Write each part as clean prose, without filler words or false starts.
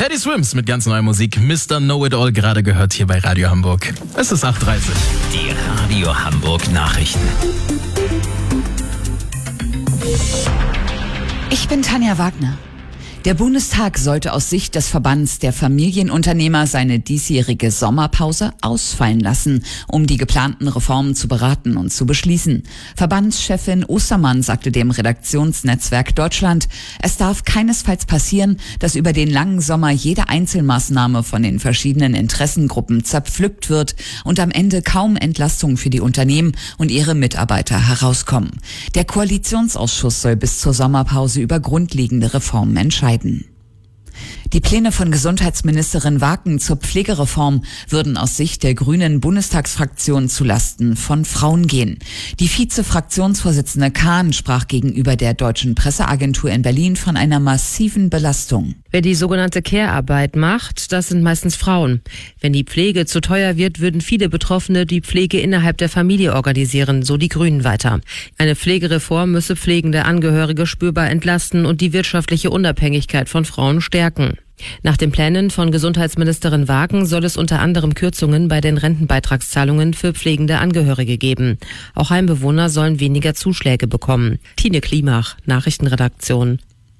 Teddy Swims mit ganz neuer Musik. Mr. Know-It-All gerade gehört hier bei Radio Hamburg. Es ist 8:30. Die Radio Hamburg Nachrichten. Ich bin Tanja Wagner. Der Bundestag sollte aus Sicht des Verbands der Familienunternehmer seine diesjährige Sommerpause ausfallen lassen, um die geplanten Reformen zu beraten und zu beschließen. Verbandschefin Ostermann sagte dem Redaktionsnetzwerk Deutschland, es darf keinesfalls passieren, dass über den langen Sommer jede Einzelmaßnahme von den verschiedenen Interessengruppen zerpflückt wird und am Ende kaum Entlastung für die Unternehmen und ihre Mitarbeiter herauskommen. Der Koalitionsausschuss soll bis zur Sommerpause über grundlegende Reformen entscheiden. Die Pläne von Gesundheitsministerin Waken zur Pflegereform würden aus Sicht der grünen Bundestagsfraktion zulasten von Frauen gehen. Die Vize-Fraktionsvorsitzende Kahn sprach gegenüber der Deutschen Presseagentur in Berlin von einer massiven Belastung. Wer die sogenannte Care-Arbeit macht, das sind meistens Frauen. Wenn die Pflege zu teuer wird, würden viele Betroffene die Pflege innerhalb der Familie organisieren, so die Grünen weiter. Eine Pflegereform müsse pflegende Angehörige spürbar entlasten und die wirtschaftliche Unabhängigkeit von Frauen stärken. Nach den Plänen von Gesundheitsministerin Waken soll es unter anderem Kürzungen bei den Rentenbeitragszahlungen für pflegende Angehörige geben. Auch Heimbewohner sollen weniger Zuschläge bekommen. Tine Klimach, Nachrichtenredaktion.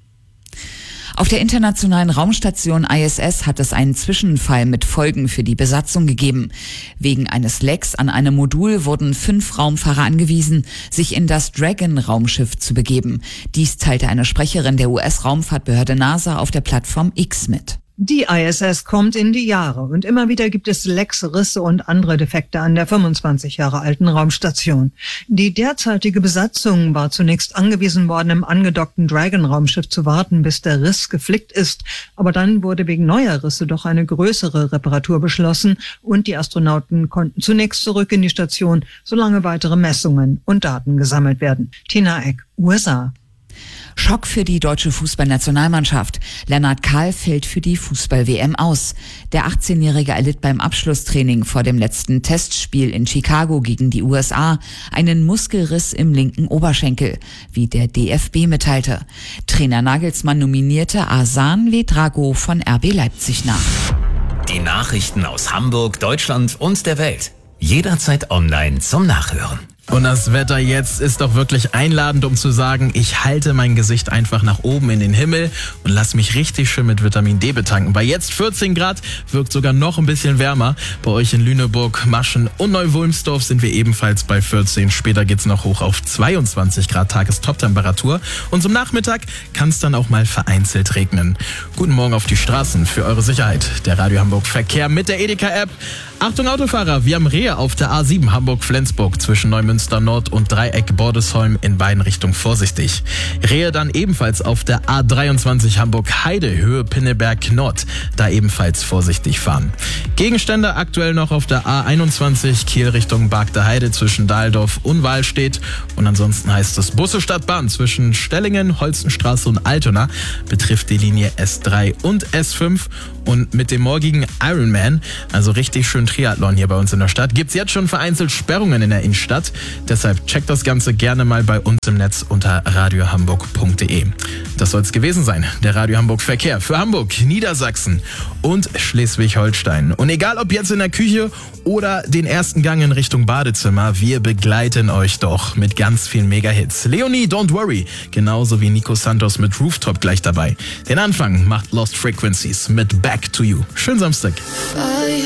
Auf der internationalen Raumstation ISS hat es einen Zwischenfall mit Folgen für die Besatzung gegeben. Wegen eines Lecks an einem Modul wurden 5 Raumfahrer angewiesen, sich in das Dragon-Raumschiff zu begeben. Dies teilte eine Sprecherin der US-Raumfahrtbehörde NASA auf der Plattform X mit. Die ISS kommt in die Jahre und immer wieder gibt es Lecks, Risse und andere Defekte an der 25 Jahre alten Raumstation. Die derzeitige Besatzung war zunächst angewiesen worden, im angedockten Dragon-Raumschiff zu warten, bis der Riss geflickt ist. Aber dann wurde wegen neuer Risse doch eine größere Reparatur beschlossen und die Astronauten konnten zunächst zurück in die Station, solange weitere Messungen und Daten gesammelt werden. Tina Eck, USA. Schock für die deutsche Fußballnationalmannschaft. Lennart Kahl fällt für die Fußball-WM aus. Der 18-Jährige erlitt beim Abschlusstraining vor dem letzten Testspiel in Chicago gegen die USA einen Muskelriss im linken Oberschenkel, wie der DFB mitteilte. Trainer Nagelsmann nominierte Asan Vedrago von RB Leipzig nach. Die Nachrichten aus Hamburg, Deutschland und der Welt. Jederzeit online zum Nachhören. Und das Wetter jetzt ist doch wirklich einladend, um zu sagen, ich halte mein Gesicht einfach nach oben in den Himmel und lass mich richtig schön mit Vitamin D betanken. Bei jetzt 14 Grad wirkt sogar noch ein bisschen wärmer. Bei euch in Lüneburg, Maschen und Neu-Wulmsdorf sind wir ebenfalls bei 14. Später geht's noch hoch auf 22 Grad Tagestoptemperatur. Und zum Nachmittag kann es dann auch mal vereinzelt regnen. Guten Morgen auf die Straßen für eure Sicherheit. Der Radio Hamburg Verkehr mit der Edeka-App. Achtung Autofahrer, wir haben Rehe auf der A7 Hamburg-Flensburg zwischen Neumünster Nord und Dreieck Bordesholm in beiden Richtungen vorsichtig. Rehe dann ebenfalls auf der A23 Hamburg-Heide Höhe Pinneberg Nord, da ebenfalls vorsichtig fahren. Gegenstände aktuell noch auf der A21 Kiel Richtung Bargter Heide zwischen Dahldorf und Wahlstedt und ansonsten heißt es Busse Stadtbahn zwischen Stellingen, Holstenstraße und Altona betrifft die Linie S3 und S5 und mit dem morgigen Ironman, also richtig schön Triathlon hier bei uns in der Stadt, gibt's jetzt schon vereinzelt Sperrungen in der Innenstadt. Deshalb checkt das Ganze gerne mal bei uns im Netz unter radiohamburg.de. Das soll's gewesen sein, der Radio Hamburg Verkehr für Hamburg, Niedersachsen und Schleswig-Holstein. Und egal ob jetzt in der Küche oder den ersten Gang in Richtung Badezimmer, wir begleiten euch doch mit ganz vielen Mega-Hits. Leonie, Don't Worry, genauso wie Nico Santos mit Rooftop gleich dabei. Den Anfang macht Lost Frequencies mit Back to You. Schönen Samstag.